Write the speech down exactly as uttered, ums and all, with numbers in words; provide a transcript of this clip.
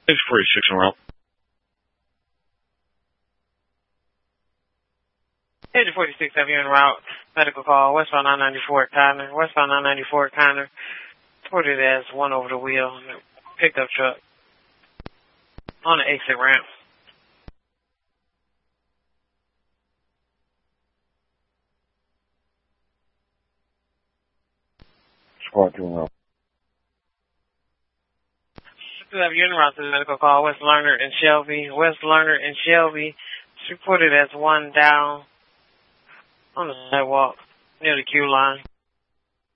It's forty-six en route. Page forty-six, have you en route? Medical call, westbound nine ninety-four at Connor. Westbound nine ninety-four at Connor. Reported as one over the wheel. Pickup truck. On the exit ramp. Squad two en route. Have you en route to the medical call, West Lerner and Shelby. West Lerner and Shelby. It's reported as one down on the sidewalk near the queue line.